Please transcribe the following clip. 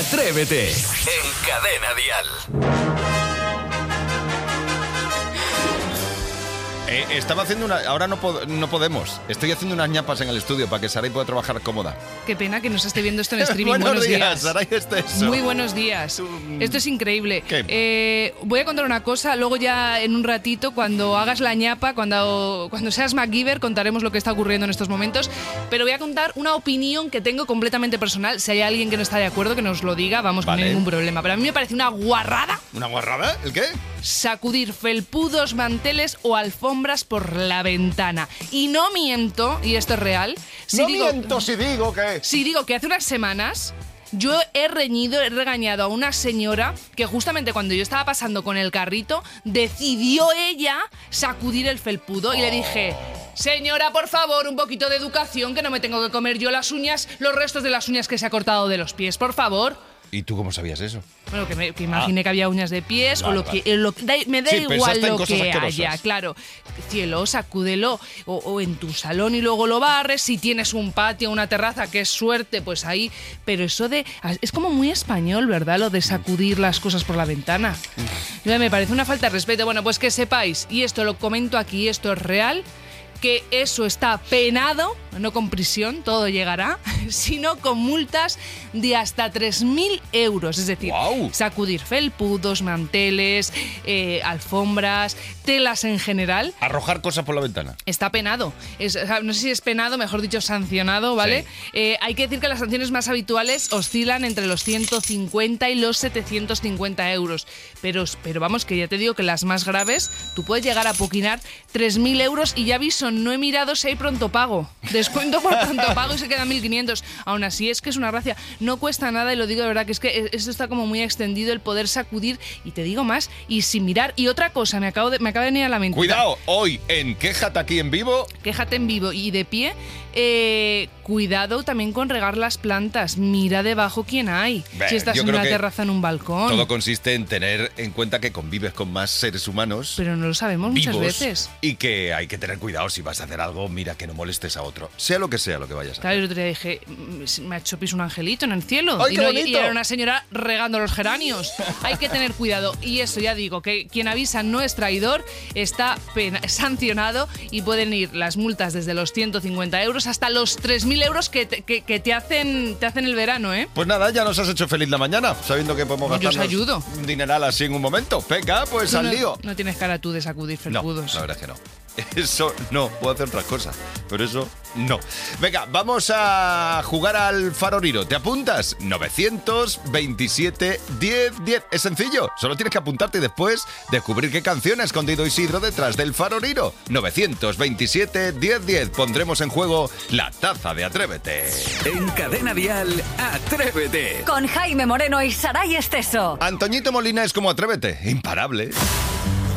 Atrévete en Cadena Dial. Estaba haciendo una... Ahora no podemos. Estoy haciendo unas ñapas en el estudio para que Saray pueda trabajar cómoda. Qué pena que no se esté viendo esto en streaming. Buenos días, Saray Esteso. Muy buenos días. Esto es increíble. Voy a contar una cosa, luego ya en un ratito, cuando hagas la ñapa, cuando seas MacGyver, contaremos lo que está ocurriendo en estos momentos. Pero voy a contar una opinión que tengo completamente personal. Si hay alguien que no está de acuerdo, que nos lo diga, vamos, con ningún problema. Pero a mí me parece una guarrada. ¿Una guarrada? ¿El qué? Sacudir felpudos, manteles o alfombras por la ventana. Y no miento, y esto es real. Si digo que hace unas semanas yo he regañado a una señora que justamente cuando yo estaba pasando con el carrito decidió ella sacudir el felpudo y le dije: señora, por favor, un poquito de educación, que no me tengo que comer yo las uñas, los restos de las uñas que se ha cortado de los pies, por favor. ¿Y tú cómo sabías eso? Bueno, que imaginé que había uñas de pies o me da igual lo que haya, claro. Cielo, sacúdelo o en tu salón y luego lo barres. Si tienes un patio, una terraza, qué suerte, pues ahí. Pero eso es como muy español, ¿verdad? Lo de sacudir las cosas por la ventana. Me parece una falta de respeto. Bueno, pues que sepáis, y esto lo comento aquí, esto es real, que eso está penado, no con prisión, todo llegará, sino con multas de hasta 3.000 euros. Es decir, sacudir felpudos, manteles, alfombras, telas en general. Arrojar cosas por la ventana. Está penado. No sé si es penado, mejor dicho, sancionado, ¿vale? Sí. Hay que decir que las sanciones más habituales oscilan entre los 150 y los 750 euros. Pero vamos, que ya te digo que las más graves, tú puedes llegar a apoquinar 3.000 euros y ya aviso, no he mirado si hay pronto pago. Descuento por pronto pago y se quedan 1.500. Aún así es que es una gracia. No cuesta nada y lo digo de verdad, que es que esto está como muy extendido, el poder sacudir, y te digo más, y sin mirar. Y otra cosa, me acaba de venir a la mente. Cuidado, hoy en Quéjate aquí en vivo. Quéjate en vivo y de pie. Cuidado también con regar las plantas. Mira debajo quién hay. Si estás en una terraza, en un balcón. Todo consiste en tener en cuenta que convives con más seres humanos. Pero no lo sabemos muchas veces. Y que hay que tener cuidado si vas a hacer algo, mira que no molestes a otro. Sea lo que vayas a hacer. Claro, el otro día dije, me ha hecho pis un angelito en el cielo. ¡Ay, qué bonito! Y era una señora regando los geranios. Hay que tener cuidado. Y eso ya digo, que quien avisa no es traidor, está sancionado y pueden ir las multas desde los 150 euros hasta los 3.000 euros que te hacen el verano, ¿eh? Pues nada, ya nos has hecho feliz la mañana, sabiendo que podemos gastarnos un dineral así en un momento. Venga, pues al lío. No tienes cara tú de sacudir felpudos. No, la verdad es que no. Eso no, puedo hacer otras cosas, pero eso no. Venga, vamos a jugar al Faroriro. ¿Te apuntas? 927 10 10. Es sencillo, solo tienes que apuntarte y después descubrir qué canción ha escondido Isidro detrás del Faroriro. 927 10 10. Pondremos en juego la taza de Atrévete. En Cadena Dial, Atrévete. Con Jaime Moreno y Saray Esteso. Antoñito Molina es como Atrévete, imparable.